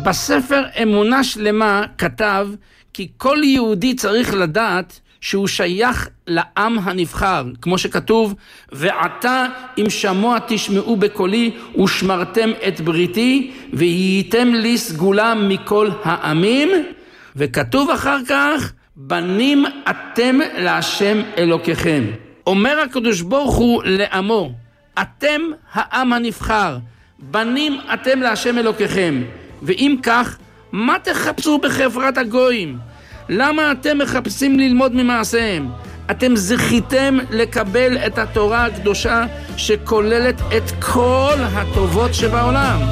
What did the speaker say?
בספר אמונה שלמה כתב כי כל יהודי צריך לדעת שהוא שייך לעם הנבחר, כמו שכתוב, ועתה אם שמוע תשמעו בקולי ושמרתם את בריתי והייתם לי סגולה מכל העמים, וכתוב אחר כך, בנים אתם להשם אלוקיכם. אומר הקדוש ברוך הוא לעמו, אתם העם הנבחר, בנים אתם להשם אלוקיכם, ואם כך, מה תחפשו בחברת הגויים? למה אתם מחפשים ללמוד ממעשיהם? אתם זכיתם לקבל את התורה הקדושה שכוללת את כל הטובות שבעולם.